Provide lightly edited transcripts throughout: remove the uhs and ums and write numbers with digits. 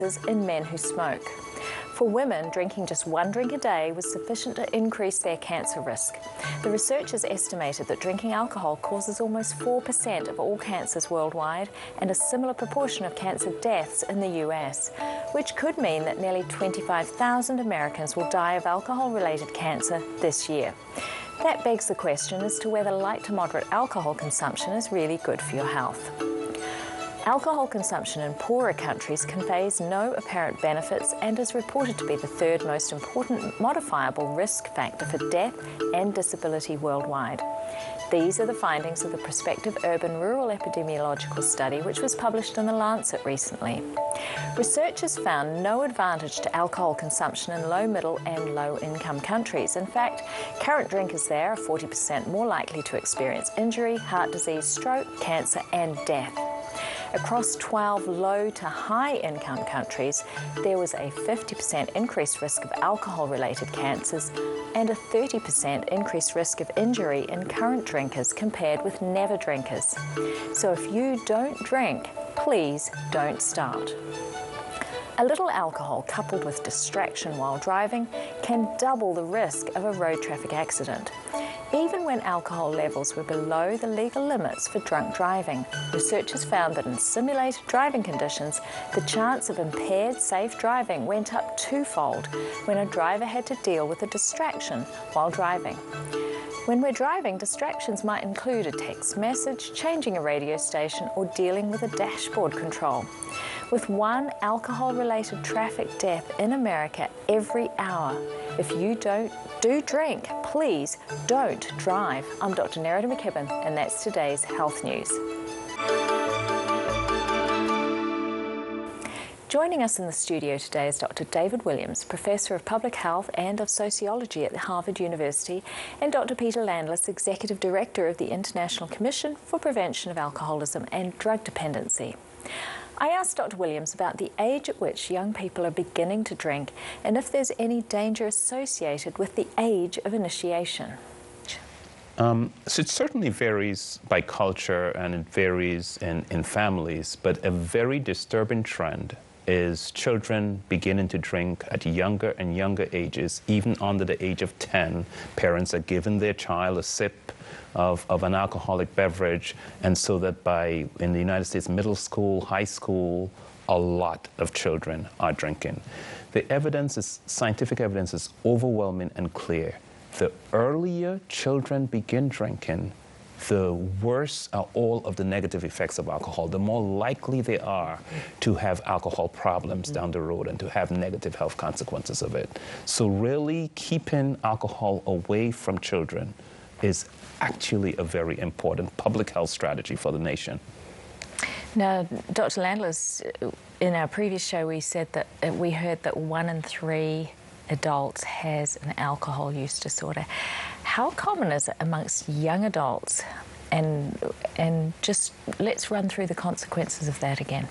in men who smoke. For women, drinking just one drink a day was sufficient to increase their cancer risk. The researchers estimated that drinking alcohol causes almost 4% of all cancers worldwide and a similar proportion of cancer deaths in the US, which could mean that nearly 25,000 Americans will die of alcohol-related cancer this year. That begs the question as to whether light to moderate alcohol consumption is really good for your health. Alcohol consumption in poorer countries conveys no apparent benefits and is reported to be the third most important modifiable risk factor for death and disability worldwide. These are the findings of the prospective urban-rural epidemiological study, which was published in The Lancet recently. Researchers found no advantage to alcohol consumption in low, middle and low-income countries. In fact, current drinkers there are 40% more likely to experience injury, heart disease, stroke, cancer and death. Across 12 low to high income countries, there was a 50% increased risk of alcohol-related cancers and a 30% increased risk of injury in current drinkers compared with never drinkers. So if you don't drink, please don't start. A little alcohol coupled with distraction while driving can double the risk of a road traffic accident. Even when alcohol levels were below the legal limits for drunk driving, researchers found that in simulated driving conditions, the chance of impaired safe driving went up twofold when a driver had to deal with a distraction while driving. When we're driving, distractions might include a text message, changing a radio station, or dealing with a dashboard control. With one alcohol-related traffic death in America every hour, if you do drink, please don't drive. I'm Dr. Nerida McKibben, and that's today's Health News. Joining us in the studio today is Dr. David Williams, Professor of Public Health and of Sociology at Harvard University, and Dr. Peter Landless, Executive Director of the International Commission for Prevention of Alcoholism and Drug Dependency. I asked Dr. Williams about the age at which young people are beginning to drink and if there's any danger associated with the age of initiation. So it certainly varies by culture and it varies in families, but a very disturbing trend is children beginning to drink at younger and younger ages. Even under the age of 10, parents are giving their child a sip of an alcoholic beverage, and so that in the United States, middle school, high school, a lot of children are drinking. The scientific evidence is overwhelming and clear. The earlier children begin drinking, the worse are all of the negative effects of alcohol, the more likely they are to have alcohol problems down the road and to have negative health consequences of it. So really keeping alcohol away from children is actually a very important public health strategy for the nation. Now, Dr. Landless, in our previous show we said that we heard that 1 in 3 adults has an alcohol use disorder. How common is it amongst young adults? And just let's run through the consequences of that again.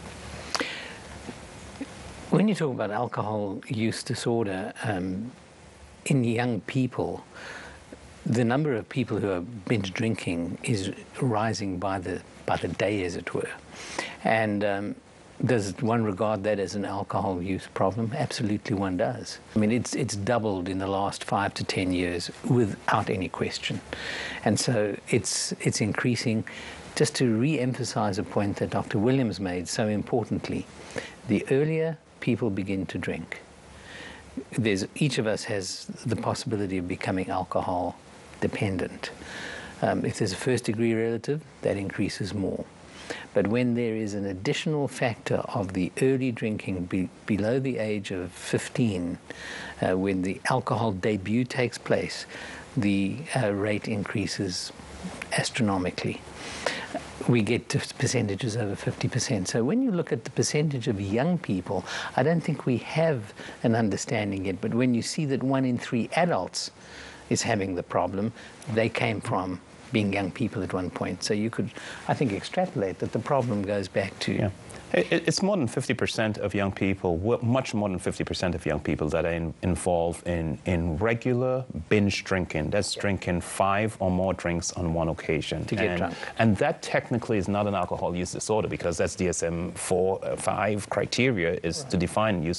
When you talk about alcohol use disorder in young people, the number of people who are binge drinking is rising by the day, as it were. And does one regard that as an alcohol use problem? Absolutely one does. I mean, it's doubled in the last 5 to 10 years without any question. And so it's increasing. Just to re-emphasize a point that Dr. Williams made so importantly, the earlier people begin to drink, each of us has the possibility of becoming alcohol dependent. If there's a first-degree relative, that increases more. But when there is an additional factor of the early drinking below the age of 15, when the alcohol debut takes place, the rate increases astronomically. We get to percentages over 50%. So when you look at the percentage of young people, I don't think we have an understanding yet. But when you see that 1 in 3 adults is having the problem, they came from being young people at one point. So you could, I think, extrapolate that the problem goes back to It's more than 50% of young people, much more than 50% of young people that are involved in regular binge drinking. That's drinking 5 or more drinks on one occasion. To get drunk. And that technically is not an alcohol use disorder, because that's DSM-4, 5 criteria is to define use